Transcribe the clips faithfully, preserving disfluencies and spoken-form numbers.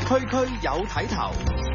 區區有睇頭。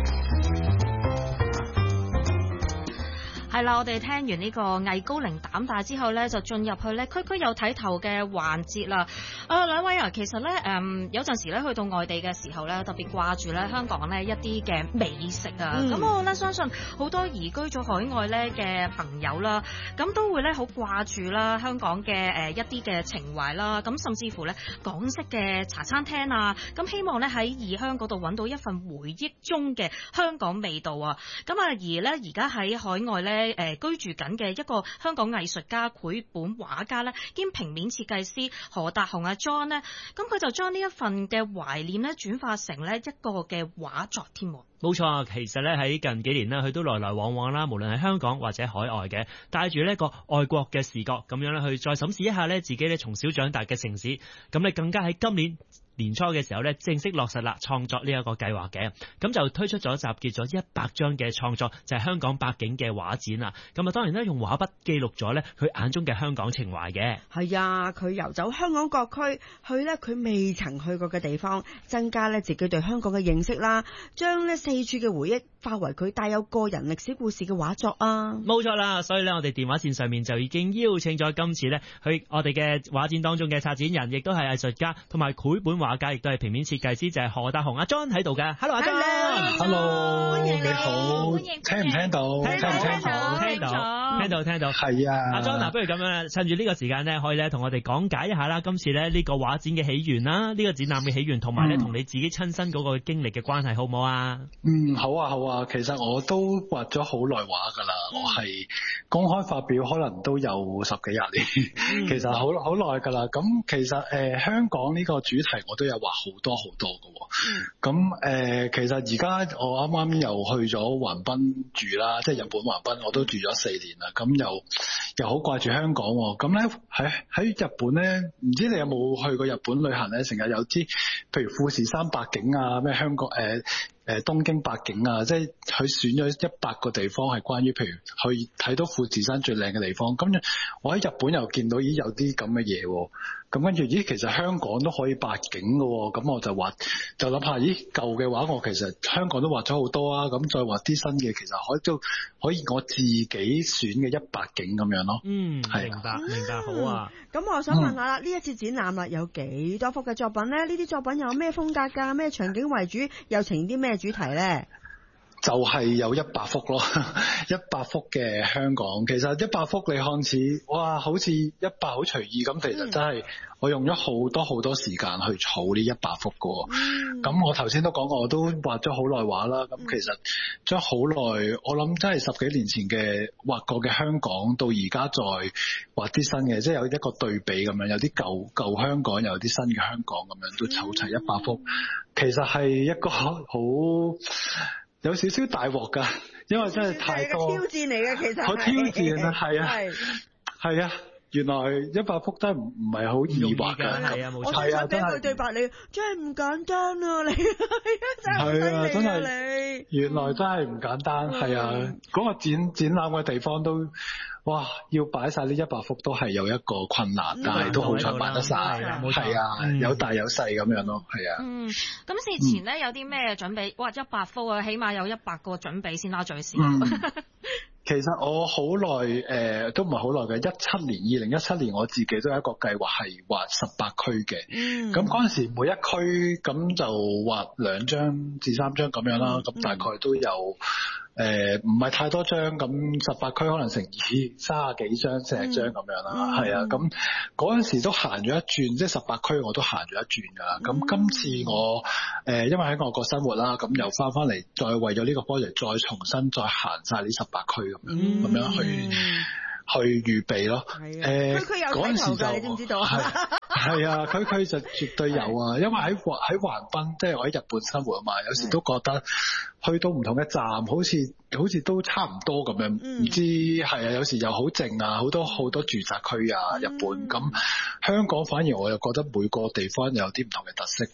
係啦，我哋聽完呢個藝高齡膽大之後呢，就進入去呢區區有睇頭嘅環節啦。啊，兩位啊，其實呢，誒、嗯、有陣時呢去到外地嘅時候呢，特別掛住呢香港呢一啲嘅美食啊。咁、嗯、我呢相信好多移居咗海外呢嘅朋友啦，咁都會呢好掛住啦香港嘅誒一啲嘅情懷啦。咁甚至乎呢港式嘅茶餐廳啊，咁希望呢喺異鄉嗰度揾到一份回憶中嘅香港味道啊。咁啊而呢而家喺海外呢。誒居住緊嘅一個香港藝術家、繪本畫家咧，兼平面設計師何達雄阿 John 咧，咁佢就將呢一份嘅懷念咧轉化成咧一個嘅畫作添。 冇錯，其實咧喺近幾年咧，佢都來來往往啦，無論係香港或者海外嘅，帶住呢個外國嘅視覺咁樣咧，去再審視一下咧自己咧從小長大嘅城市。咁你更加喺今年年初嘅時候咧，正式落實啦創作呢一個計劃嘅，咁就推出咗集結咗一百張嘅創作，就係香港百景嘅畫展啦。咁啊，當然咧用畫筆記錄咗咧佢眼中嘅香港情懷嘅。 係啊，佢遊走香港各區，去咧佢未曾去過嘅地方，增加咧自己對香港嘅認識啦，將咧四處嘅回憶化為佢帶有個人歷史故事嘅畫作啊。 冇錯啦，所以咧我哋電話線上面就已經邀請咗今次咧去我哋嘅畫展當中嘅策展人，亦都係藝術家同埋繪本畫家，亦都係平面設計師，就係何達雄阿 John 喺度嘅。Hello 阿 John，Hello， 歡迎你好，聽唔聽到？聽唔聽到？ 聽到，聽到，聽到。係啊，阿 John 嗱，不如咁樣，趁住呢個時間咧，可以咧同我哋講解一下啦，今次咧呢個畫展嘅起源啦，呢個展覽嘅起源，同埋咧同你自己親身嗰個經歷嘅關係，好唔好啊？ 嗯，好啊，好啊。其實我都畫咗好耐畫噶啦，我係公開發表可能都有十幾廿年，其實好好耐噶啦。咁其實誒香港呢個主題我都有畫好多好多噶。咁誒、呃，其實而家我啱啱又去咗橫濱住啦，即係日本橫濱，我都住咗四年啦。咁又又好掛住香港。咁咧喺喺日本咧，唔知你有冇去過日本旅行咧？成日有啲，譬如富士山百景啊，咩香港誒。呃誒東京百景啊，即係佢選咗一百個地方係關於，譬如去睇到富士山最靚嘅地方。咁我喺日本又見到咦有啲咁嘅嘢喎，咁跟住咦其實香港都可以百景嘅喎，咁我就畫就諗下咦舊嘅畫我其實香港都畫咗好多啊，咁再畫啲新嘅其實可以都可以我自己選嘅一百景咁樣咯。 嗯，係明白明白，好啊。 咁、嗯、我想問下啦，呢、嗯、一次展覽啦有幾多幅嘅作品咧？呢啲作品有咩風格㗎？咩場景為主？又呈現啲咩主題咧？ 就係、是、有一百幅咯，一百幅嘅香港。其實一百幅你看似哇，好似一百好隨意咁，其實真係我用咗好多好多時間去儲呢一百幅㗎。咁、嗯、我頭先都講過，我都畫咗好耐畫啦。咁其實將好耐，我諗真係十幾年前嘅畫過嘅香港，到而家再畫啲新嘅，即係有一個對比咁樣，有啲舊舊香港，有啲新嘅香港咁樣，都湊齊一百幅。其實係一個好有少少大鑊噶，因為真係太多挑戰嚟嘅，其實好挑戰啊，係啊，係啊，原來一百幅真係唔唔係好易畫噶， 係啊，冇錯， 係啊，真係對白你真係唔簡單啊，你係啊，真係你原來真係唔簡單，係啊，嗰個展展覽嘅地方都。哇！要擺晒呢一百幅都係有一個困難，嗯、但係都好彩擺得晒，係啊，嗯、有大有細咁樣咯，係啊。嗯， 咁事前咧有啲咩準備？哇！一百幅啊，起碼有一百個準備先啦，最少。 嗯、其實我好耐誒，都唔係好耐嘅，一七年、二零一七年我自己都有一個計劃係畫十八區嘅。嗯。咁嗰陣時每一區咁就畫兩張至三張咁樣啦，咁、嗯、大概都有。誒唔係太多張，咁十八區可能乘以三十幾張、四十張咁樣啦，係、嗯、啊，咁嗰陣時都行咗一轉，即係十八區我都行咗一轉㗎啦。咁、嗯、今次我誒、呃、因為喺外國生活啦，咁又翻翻嚟，再為咗呢個 project 再重新再行晒呢十八區咁樣，咁、嗯、樣去。去預備咯，誒嗰陣時就你知唔知道？係係啊，佢佢就絕對有啊，因為喺喺橫濱，即係我喺日本生活啊嘛，有時都覺得去到唔同嘅站，好似好似都差唔多咁樣，唔、嗯、知係啊，有時又好靜啊，好多好多住宅區啊，日本咁、嗯、香港反而我又覺得每個地方有啲唔同嘅特色喎。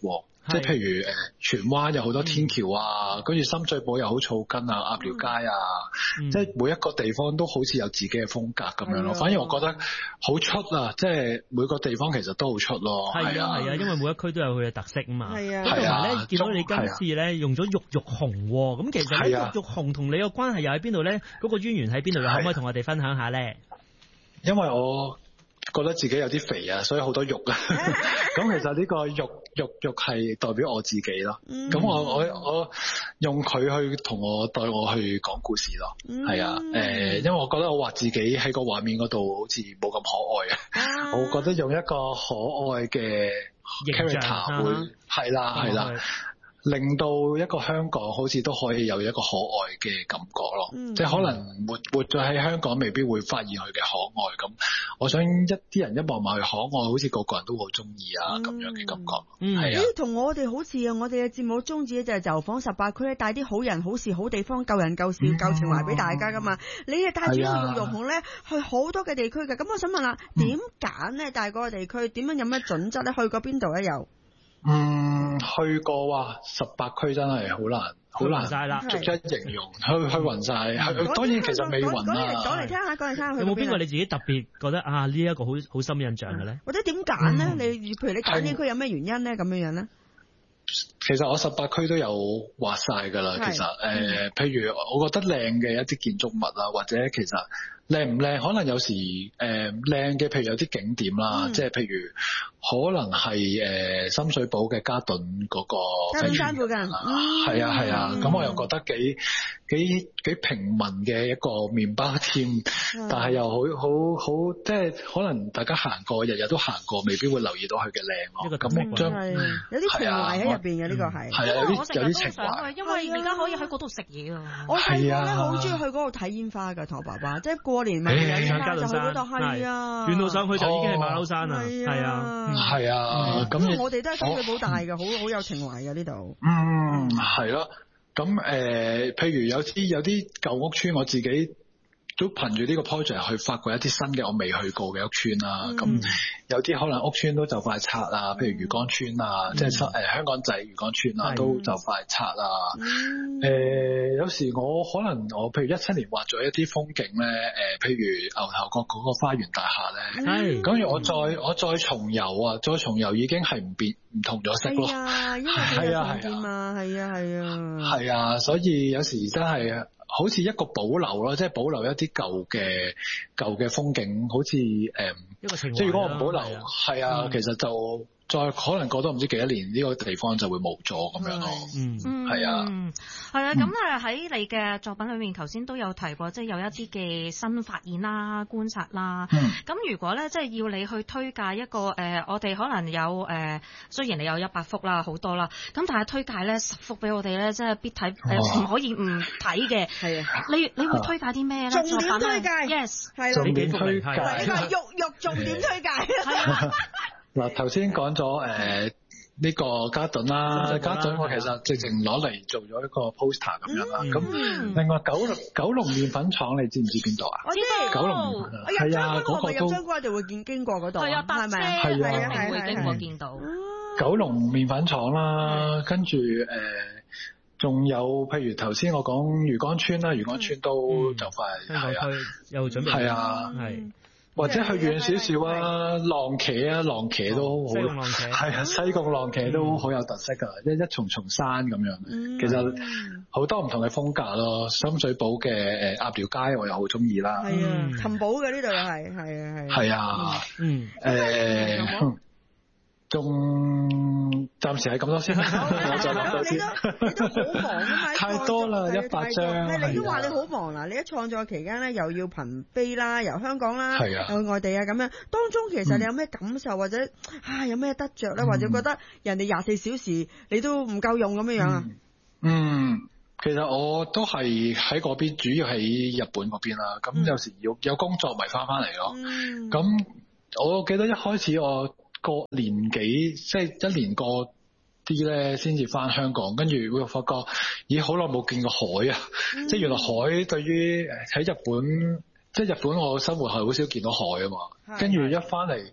即係譬如誒荃灣有好多天橋啊，跟住、嗯、深水埗又好草根啊、鴨寮街啊，嗯、即係每一個地方都好似有自己嘅風格咁樣咯。嗯、反而我覺得好出啊，即係每個地方其實都好出咯。 係啊係啊，因為每一區都有佢嘅特色啊嘛。係啊，同埋咧見到你今次咧用咗玉玉紅喎，咁其實咧玉玉紅同你個關係又喺邊度咧？嗰個淵源喺邊度？可唔可以同我哋分享下咧？ 因為我覺得自己有啲肥啊，所以好多肉啊。咁其實呢個肉肉肉係代表我自己咯。咁、嗯、我我我用佢去同我代我去講故事咯。係、嗯、啊，誒、呃，因為我覺得我畫自己喺個畫面嗰度好似冇咁可愛啊。我覺得用一個可愛嘅 character 會係啦係啦。令到一個香港好似都可以有一個可愛嘅感覺咯，嗯、即係可能活活咗喺香港未必會發現佢嘅可愛咁。我想一啲人一望埋佢可愛，好似個個人都好中意啊咁、嗯、樣嘅感覺。嗯，係啊。咦，同我哋好似啊！我哋嘅節目宗旨就係走訪十八區咧，帶啲好人好事好地方，救人救事救情懷俾大家噶嘛。嗯、你係帶住呢個玉紅咧去好多嘅地區嘅，咁我想問啦，點揀咧？帶嗰個地區點樣有咩準則咧？去過邊度咧？又？嗯， 去過哇，十八區真係好難，好難晒啦，逐一形容，去去勻晒。當然其實未勻啦。 講嚟聽下，講嚟聽下。 有冇邊個你自己特別覺得啊呢一個好好深印象嘅咧？ 或者點揀咧？你譬如你揀呢區有咩原因咧？咁樣樣咧？ 其實我十八區都有畫晒㗎啦。其實誒，譬如我覺得靚嘅一啲建築物啊，或者其實。靚唔靚？可能有時誒靚嘅，譬如有啲景點啦，嗯、即係譬如可能係誒、呃、深水埗嘅嘉頓嗰個嘉頓山附近， 係啊係啊，咁、嗯、我又覺得幾幾幾平民嘅一個麵包店，嗯、但係又好好好，即係可能大家行過，日日都行過，未必會留意到佢嘅靚咯。呢個咁將有啲情懷喺入邊嘅呢個係， 係啊，有啲有啲情懷。 因為而家可以喺嗰度食嘢啊！ 我細個咧好中意去嗰度睇煙花㗎，同我爸爸即係過年咪有煙花就去嗰度，係啊， 遠路上去就已經係馬騮山啦，係啊， 係啊，咁我哋都係深水埗大嘅，好好有情懷嘅呢度。 嗯，係咯。咁誒，譬如有啲有啲舊屋村，我自己都憑住呢個 project 去發掘一啲新嘅我未去過嘅屋村啦。咁、嗯、有啲可能屋村都就快拆啊，譬如漁光村啊，嗯、即係誒、呃、香港仔漁光村啊，嗯、都就快拆啊。誒、嗯呃，有時我可能我譬如一七年畫咗一啲風景咧，誒、呃，譬如牛頭角嗰個花園大廈咧，咁如、嗯、我再我再重遊啊，再重遊已經係唔變唔同咗色咯。係啊，因為係啊係啊，係啊係啊， 係啊，所以有時真係。好似一個保留咯，即係保留一啲舊嘅舊嘅風景，好似誒，嗯、 一個情懷， 即係如果我唔保留，係啊，啊，其實就再可能過多唔知幾多年，呢、這個地方就會冇咗咁樣咯。嗯，係啊， 係啊，咁啊喺你嘅作品裏面，頭先都有提過，即係有一啲嘅新發現啦、觀察啦。咁、嗯、如果咧，即係要你去推介一個誒、呃，我哋可能有誒、呃，雖然你有一百幅啦，好多啦，咁但係推介咧十幅俾我哋咧，即係必睇誒，唔、呃、可以唔睇嘅。係啊，你你會推介啲咩咧？ 重點推介 ，yes， 係啦， 重點推介， 呢個係肉肉重點推介。 嗱，頭先講咗誒呢個嘉頓啦，嘉頓我其實直情攞嚟做咗一個 poster 咁樣啦。咁、嗯、另外九龍九龍麵粉廠，你知唔知邊度啊？ 我知九龍係啊，嗰個都入將軍就會見經過嗰度，係啊， 搭車係啊，係會經過見到。 九龍麵粉廠啦，跟住誒。仲有，譬如頭先我講漁光村啦，漁光村都就快係啊， 又準備係啊，係或者去遠少少啊，浪茄啊，浪茄都好，係啊，西貢浪茄都好有特色噶，一一重重山咁樣，其實好多唔同嘅風格咯。深水埗嘅誒鴨寮街我又好中意啦， 係啊，尋寶嘅呢度又係，係啊係， 係啊，嗯誒。仲暫時係咁多先，我再諗多先。 你都你都好忙啊嘛， 太多啦，一百張。 係你都話你好忙啦，你喺創作期間咧，又要頻飛啦，由香港啦，又去外地啊咁樣。當中其實你有咩感受，或者啊有咩得着咧，或者覺得人哋廿四小時你都唔夠用咁樣樣啊？ 嗯，其實我都係喺嗰邊，主要喺日本嗰邊啦。咁有時要有工作咪翻翻嚟咯。咁我記得一開始我。個年幾即係一年過啲咧，先至翻香港，跟住會發覺，咦，好耐冇見過海啊！嗯、即係原來海對於喺日本，即係日本我生活係好少見到海啊嘛。跟住一翻嚟，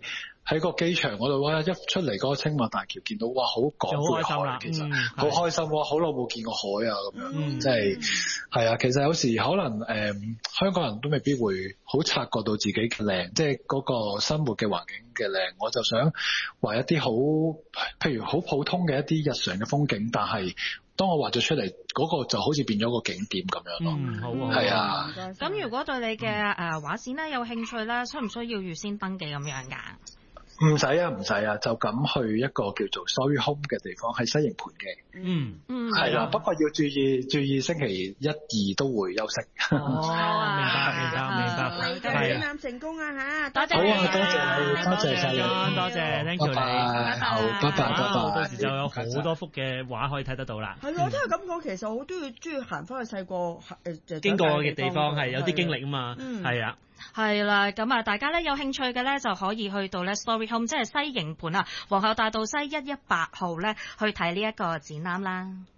喺個機場嗰度哇，一出嚟嗰個青馬大橋見到哇，好廣闊海，其實好開心喎，好耐冇見過海啊咁樣，嗯、即係係啊，其實有時可能誒、呃、香港人都未必會好察覺到自己嘅靚，即係嗰個生活嘅環境嘅靚。我就想畫一啲好譬如好普通嘅一啲日常嘅風景，但係當我畫咗出嚟嗰、嗰個就好似變咗個景點咁樣咯。 嗯，好啊， 係啊。 咁如果對你嘅誒畫展咧有興趣咧，需唔需要預先登記咁樣㗎？ 唔使啊，唔使啊，就咁去一個叫做 Story Home 嘅地方，喺西營盤嘅。 嗯嗯， 係啦，不過要注意注意，星期一、二都會休息。 哦，明白明白明白， 係展覽成功啊嚇！多謝， 好啊，多謝你，多謝晒你， 多謝 thank you 你， 好，拜拜拜拜， 到時就有好多幅嘅畫可以睇得到啦。 係我都係咁講，其實我都要中意行翻去細個誒經過嘅地方，係有啲經歷啊嘛，係啊。 係啦，咁啊，大家咧有興趣嘅咧就可以去到咧 Story Home，即係西營盤啊，皇后大道西一一八號咧去睇呢一個展覽啦。